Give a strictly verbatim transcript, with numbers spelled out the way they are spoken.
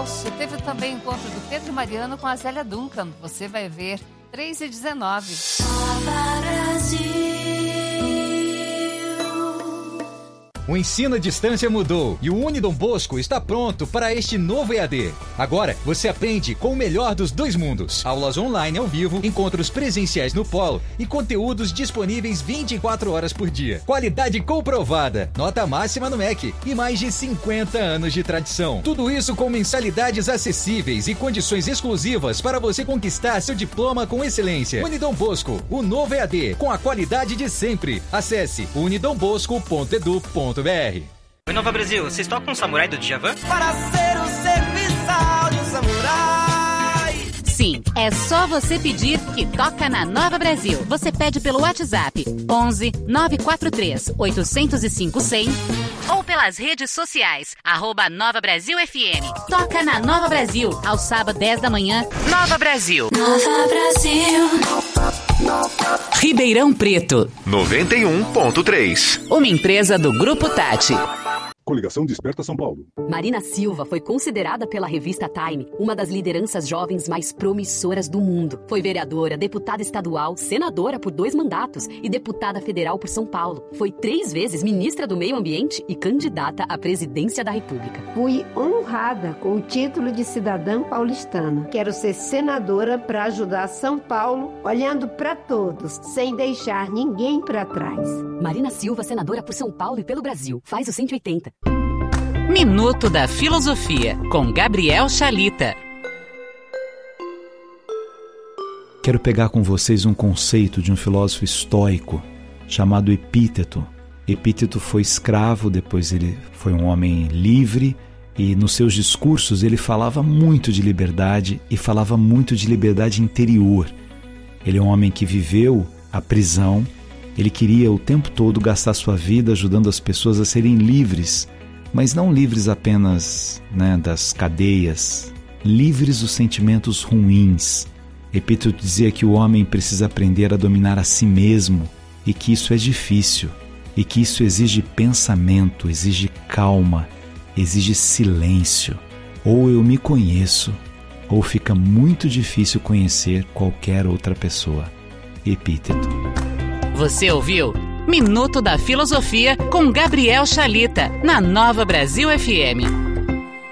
Poço. Teve também o encontro do Pedro Mariano com a Zélia Duncan. Você vai ver, três e dezenove. O ensino à distância mudou e o Unidom Bosco está pronto para este novo E A D. Agora, você aprende com o melhor dos dois mundos. Aulas online ao vivo, encontros presenciais no polo e conteúdos disponíveis vinte e quatro horas por dia. Qualidade comprovada, nota máxima no M E C e mais de cinquenta anos de tradição. Tudo isso com mensalidades acessíveis e condições exclusivas para você conquistar seu diploma com excelência. Unidom Bosco, o novo E A D, com a qualidade de sempre. Acesse unidom bosco ponto edu ponto br. Oi, Nova Brasil, vocês tocam o Samurai do Djavan? Para ser o serviçal de um samurai. Sim, é só você pedir que toca na Nova Brasil. Você pede pelo WhatsApp onze nove quatro três oito zero cinco cem ou pelas redes sociais, arroba Nova Brasil F M. Toca na Nova Brasil, ao sábado dez da manhã. Nova Brasil. Nova Brasil. Ribeirão Preto. noventa e um ponto três. Uma empresa do Grupo Tati. Coligação Desperta São Paulo. Marina Silva foi considerada pela revista Time uma das lideranças jovens mais promissoras do mundo. Foi vereadora, deputada estadual, senadora por dois mandatos e deputada federal por São Paulo. Foi três vezes ministra do Meio Ambiente e candidata à presidência da República. Fui honrada com o título de cidadã paulistana. Quero ser senadora para ajudar São Paulo, olhando para todos, sem deixar ninguém para trás. Marina Silva, senadora por São Paulo e pelo Brasil. Faz o cento e oitenta. Minuto da Filosofia, com Gabriel Chalita. Quero pegar com vocês um conceito de um filósofo estoico chamado Epíteto. Epíteto foi escravo, depois ele foi um homem livre e nos seus discursos ele falava muito de liberdade e falava muito de liberdade interior. Ele é um homem que viveu a prisão, ele queria o tempo todo gastar sua vida ajudando as pessoas a serem livres, mas não livres apenas, né, das cadeias, livres dos sentimentos ruins. Epíteto dizia que o homem precisa aprender a dominar a si mesmo e que isso é difícil, e que isso exige pensamento, exige calma, exige silêncio. Ou eu me conheço, ou fica muito difícil conhecer qualquer outra pessoa. Epíteto. Você ouviu? Minuto da Filosofia com Gabriel Chalita, na Nova Brasil F M.